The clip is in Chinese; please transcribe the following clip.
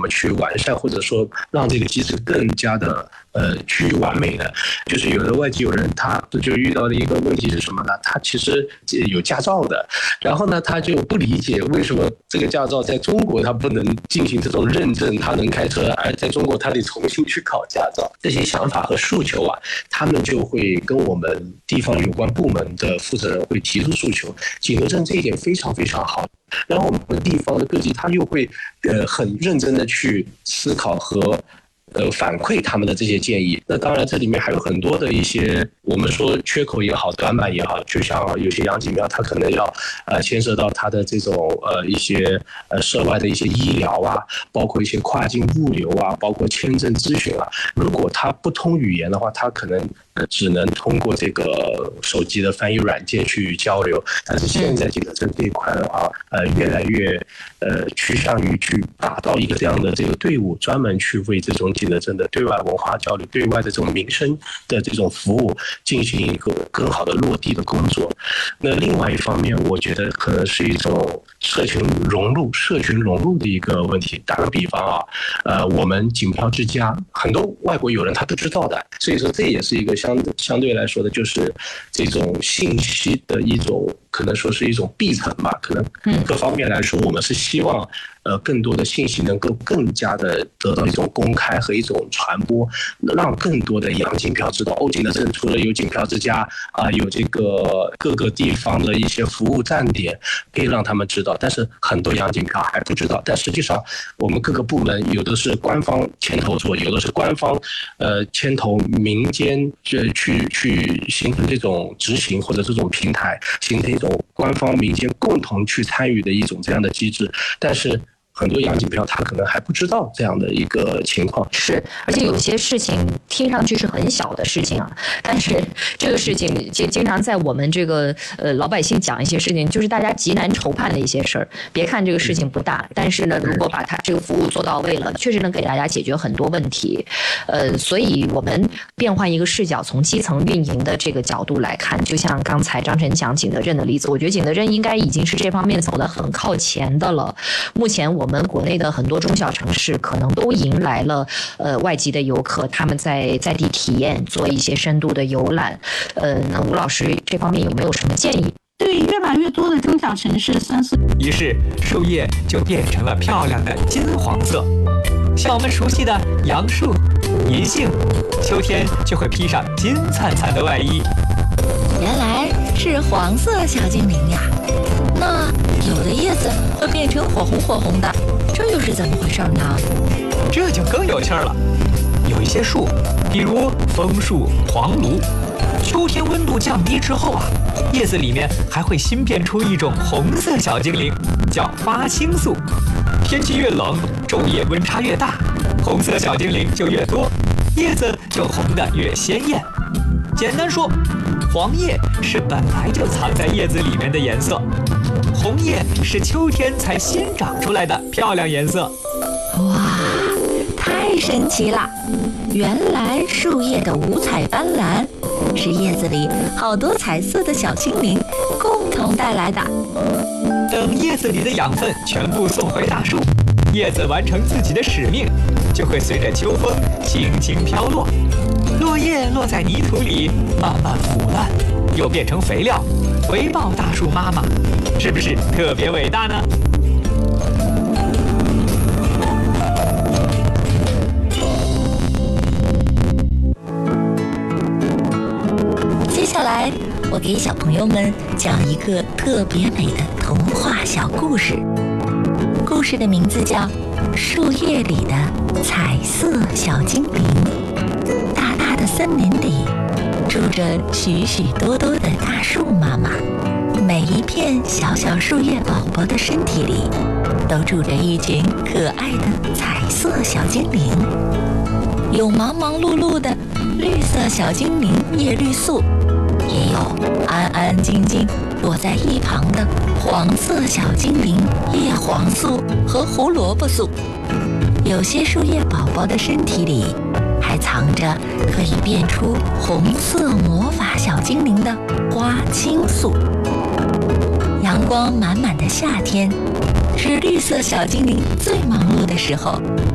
么去完善，或者说让这个机制更加的趋于完美呢？就是有的外籍友人他就遇到的一个问题是什么呢？他其实有驾照的，然后呢他就不理解为什么这个驾照在中国他不能进行这种认证，他能开车，而在中国他得重新去考驾照。这些想法和诉求啊，他们就会跟我们地方有关部门的负责人会提出诉求。景德镇这一点非常非常好，然后我们地方的各级他又会很认真的去思考和反馈他们的这些建议。那当然这里面还有很多的一些我们说缺口也好，短板也好，就像有些洋景庙它可能要牵涉到它的这种一些涉外的一些医疗啊，包括一些跨境物流啊，包括签证咨询啊，如果它不通语言的话，它可能只能通过这个手机的翻译软件去交流。但是现在景德镇这一块的话，越来越趋向于去打造一个这样的这个队伍，专门去为这种景德镇的对外文化交流、对外的这种民生的这种服务进行一个更好的落地的工作。那另外一方面，我觉得可能是一种社群融入的一个问题。打个比方啊，我们景漂之家很多外国友人他都知道的，所以说这也是一个相对来说的，就是这种信息的一种，可能说是一种闭层吧。可能各方面来说，我们是希望更多的信息能够更加的得到一种公开和一种传播，让更多的洋景漂知道景德镇除了有景漂之家有这个各个地方的一些服务站点，可以让他们知道。但是很多洋景漂还不知道，但实际上我们各个部门有的是官方牵头做，有的是官方牵头民间去形成这种执行，或者这种平台形成一种官方民间共同去参与的一种这样的机制。但是很多洋景漂他可能还不知道这样的一个情况， 是，而且有些事情听上去是很小的事情啊，但是这个事情经常在我们这个老百姓讲一些事情，就是大家极难筹判的一些事儿。别看这个事情不大，但是呢，如果把它这个服务做到位了，确实能给大家解决很多问题。所以我们变换一个视角，从基层运营的这个角度来看，就像刚才张晨讲景德镇的例子，我觉得景德镇应该已经是这方面走得很靠前的了。目前我们国内的很多中小城市可能都迎来了外籍的游客，他们在地体验，做一些深度的游览。那吴老师这方面有没有什么建议？ 对越来越多的中小城市于是树叶就变成了漂亮的金黄色，像我们熟悉的杨树、银杏，秋天就会披上金灿灿的外衣。 原来是黄色小精灵呀！那有的叶子会变成火红的，这又是怎么回事呢？ 这就更有趣了。有一些树，比如枫树、黄芦，秋天温度降低之后叶子里面还会新变出一种红色小精灵，叫发青素。天气越冷，昼夜温差越大，红色小精灵就越多，叶子就红得越鲜艳。简单说，黄叶是本来就藏在叶子里面的颜色，红叶是秋天才新长出来的漂亮颜色。 哇，太神奇了！原来树叶的五彩斑斓是叶子里好多彩色的小精灵共同带来的。 等叶子里的养分全部送回大树，叶子完成自己的使命，就会随着秋风轻轻飘落，落叶落在泥土里，慢慢腐烂，又变成肥料，回报大树妈妈，是不是特别伟大呢？ 接下来，我给小朋友们讲一个特别美的童话小故事。故事的名字叫《树叶里的彩色小精灵》。大大的森林里，住着许许多多的大树妈妈，每一片小小树叶宝宝的身体里，都住着一群可爱的彩色小精灵。有忙忙碌碌的绿色小精灵叶绿素，也有安安静静躲在一旁的黄色小精灵叶黄素和胡萝卜素。有些树叶宝宝的身体里还藏着可以变出红色魔法小精灵的花青素。阳光满满的夏天，是绿色小精灵最忙碌的时候。